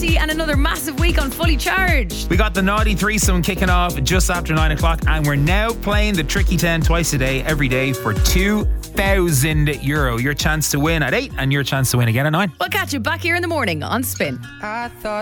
Matty, and another massive week on Fully Charged. We got the Naughty Threesome kicking off just after 9 o'clock, and we're now playing the Tricky 10 twice a day, every day, for €2,000. Your chance to win at 8 and your chance to win again at 9. We'll catch you back here in the morning on Spin. I thought